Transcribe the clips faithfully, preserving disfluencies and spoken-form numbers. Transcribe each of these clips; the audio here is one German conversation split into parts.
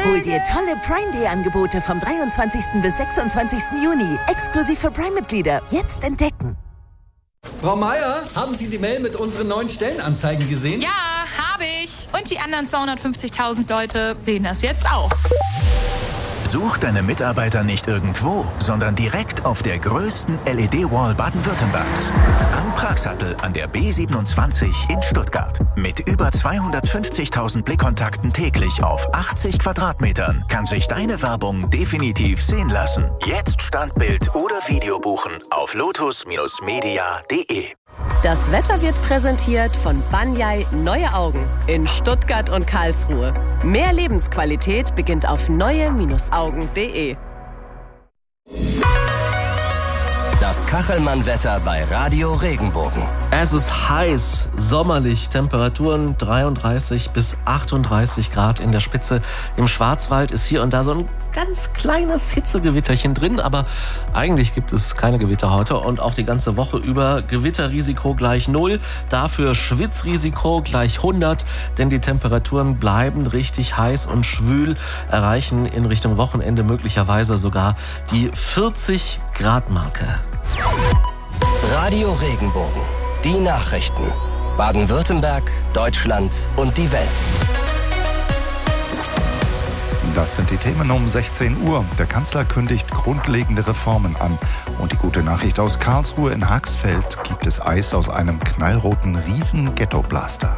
Hol dir tolle Prime Day Angebote vom dreiundzwanzigsten bis sechsundzwanzigsten Juni. Exklusiv für Prime-Mitglieder. Jetzt entdecken. Frau Meier, haben Sie die Mail mit unseren neuen Stellenanzeigen gesehen? Ja, habe ich. Und die anderen zweihundertfünfzigtausend Leute sehen das jetzt auch. Such deine Mitarbeiter nicht irgendwo, sondern direkt auf der größten L E D-Wall Baden-Württembergs. Am Pragsattel an der B siebenundzwanzig in Stuttgart. Mit über zweihundertfünfzigtausend Blickkontakten täglich auf achtzig Quadratmetern kann sich deine Werbung definitiv sehen lassen. Jetzt Standbild oder Video buchen auf lotus media punkt de. Das Wetter wird präsentiert von Banyai Neue Augen in Stuttgart und Karlsruhe. Mehr Lebensqualität beginnt auf neue Augen punkt de. Das Kachelmann-Wetter bei Radio Regenbogen. Es ist heiß, sommerlich, Temperaturen dreiunddreißig bis achtunddreißig Grad in der Spitze. Im Schwarzwald ist hier und da so ein ganz kleines Hitzegewitterchen drin, aber eigentlich gibt es keine Gewitter heute und auch die ganze Woche über Gewitterrisiko gleich null, dafür Schwitzrisiko gleich hundert, denn die Temperaturen bleiben richtig heiß und schwül, erreichen in Richtung Wochenende möglicherweise sogar die vierzig Grad Marke. Radio Regenbogen, die Nachrichten. Baden-Württemberg, Deutschland und die Welt. Das sind die Themen um sechzehn Uhr. Der Kanzler kündigt grundlegende Reformen an. Und die gute Nachricht aus Karlsruhe: in Haxfeld gibt es Eis aus einem knallroten Riesen-Ghetto-Blaster.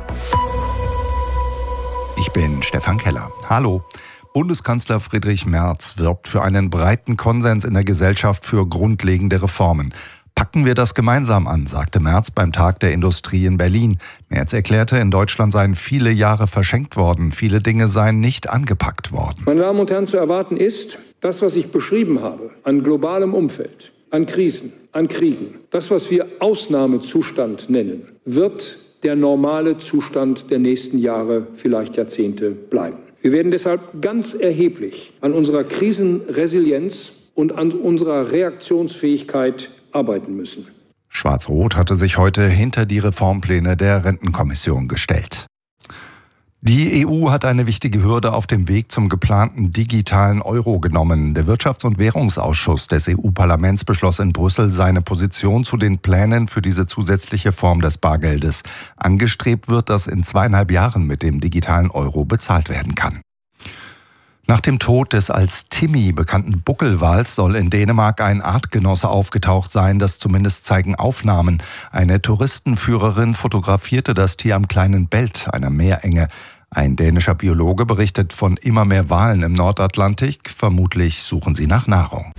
Ich bin Stefan Keller. Hallo. Bundeskanzler Friedrich Merz wirbt für einen breiten Konsens in der Gesellschaft für grundlegende Reformen. Packen wir das gemeinsam an, sagte Merz beim Tag der Industrie in Berlin. Merz erklärte, in Deutschland seien viele Jahre verschenkt worden, viele Dinge seien nicht angepackt worden. Meine Damen und Herren, zu erwarten ist, das, was ich beschrieben habe, an globalem Umfeld, an Krisen, an Kriegen, das, was wir Ausnahmezustand nennen, wird der normale Zustand der nächsten Jahre, vielleicht Jahrzehnte bleiben. Wir werden deshalb ganz erheblich an unserer Krisenresilienz und an unserer Reaktionsfähigkeit arbeiten müssen. Schwarz-Rot hatte sich heute hinter die Reformpläne der Rentenkommission gestellt. Die E U hat eine wichtige Hürde auf dem Weg zum geplanten digitalen Euro genommen. Der Wirtschafts- und Währungsausschuss des E U-Parlaments beschloss in Brüssel seine Position zu den Plänen für diese zusätzliche Form des Bargeldes. Angestrebt wird, dass in zweieinhalb Jahren mit dem digitalen Euro bezahlt werden kann. Nach dem Tod des als Timmy bekannten Buckelwals soll in Dänemark ein Artgenosse aufgetaucht sein, das zumindest zeigen Aufnahmen. Eine Touristenführerin fotografierte das Tier am kleinen Belt, einer Meerenge. Ein dänischer Biologe berichtet von immer mehr Walen im Nordatlantik. Vermutlich suchen sie nach Nahrung.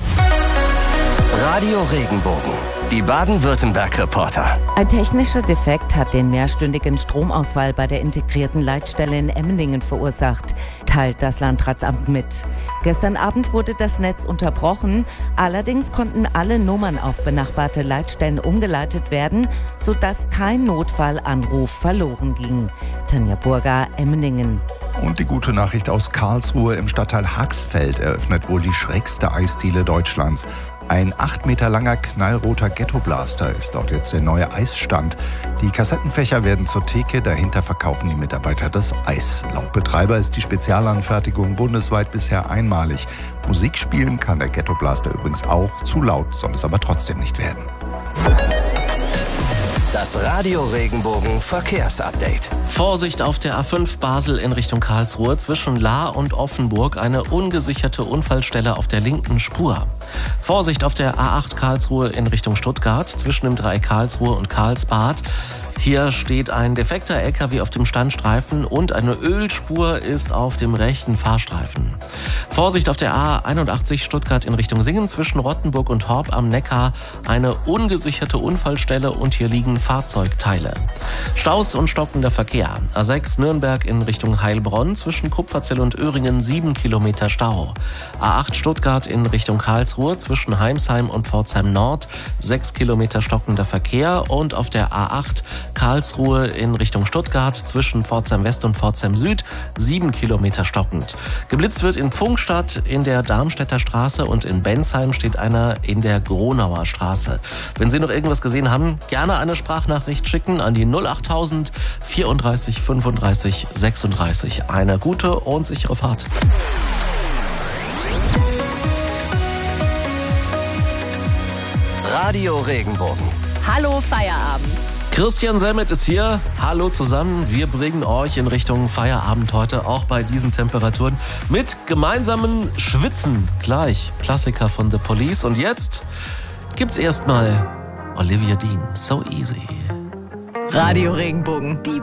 Radio Regenbogen, die Baden-Württemberg-Reporter. Ein technischer Defekt hat den mehrstündigen Stromausfall bei der integrierten Leitstelle in Emmendingen verursacht, teilt das Landratsamt mit. Gestern Abend wurde das Netz unterbrochen, allerdings konnten alle Nummern auf benachbarte Leitstellen umgeleitet werden, sodass kein Notfallanruf verloren ging. Tanja Burger, Emmendingen. Und die gute Nachricht aus Karlsruhe: im Stadtteil Haxfeld eröffnet wohl die schrägste Eisdiele Deutschlands. Ein acht Meter langer knallroter Ghetto-Blaster ist dort jetzt der neue Eisstand. Die Kassettenfächer werden zur Theke, dahinter verkaufen die Mitarbeiter das Eis. Laut Betreiber ist die Spezialanfertigung bundesweit bisher einmalig. Musik spielen kann der Ghetto-Blaster übrigens auch, zu laut soll es aber trotzdem nicht werden. Das Radio Regenbogen Verkehrsupdate. Vorsicht auf der A fünf Basel in Richtung Karlsruhe, zwischen Lahr und Offenburg eine ungesicherte Unfallstelle auf der linken Spur. Vorsicht auf der A acht Karlsruhe in Richtung Stuttgart, zwischen dem Dreieck Karlsruhe und Karlsbad. Hier steht ein defekter L K W auf dem Standstreifen und eine Ölspur ist auf dem rechten Fahrstreifen. Vorsicht auf der A einundachtzig Stuttgart in Richtung Singen, zwischen Rottenburg und Horb am Neckar eine ungesicherte Unfallstelle und hier liegen Fahrzeugteile. Staus und stockender Verkehr. A sechs Nürnberg in Richtung Heilbronn, zwischen Kupferzell und Öhringen sieben Kilometer Stau. A acht Stuttgart in Richtung Karlsruhe, zwischen Heimsheim und Pforzheim Nord sechs Kilometer stockender Verkehr und auf der A acht Karlsruhe in Richtung Stuttgart zwischen Pforzheim West und Pforzheim Süd, sieben Kilometer stockend. Geblitzt wird in Pfungstadt in der Darmstädter Straße und in Bensheim steht einer in der Gronauer Straße. Wenn Sie noch irgendwas gesehen haben, gerne eine Sprachnachricht schicken an die null achttausend vierunddreißig fünfunddreißig sechsunddreißig. Eine gute und sichere Fahrt. Radio Regenbogen. Hallo Feierabend. Christian Semmet ist hier. Hallo zusammen. Wir bringen euch in Richtung Feierabend heute, auch bei diesen Temperaturen, mit gemeinsamen Schwitzen. Gleich Klassiker von The Police. Und jetzt gibt's erstmal Olivia Dean. So easy. Radio Regenbogen, die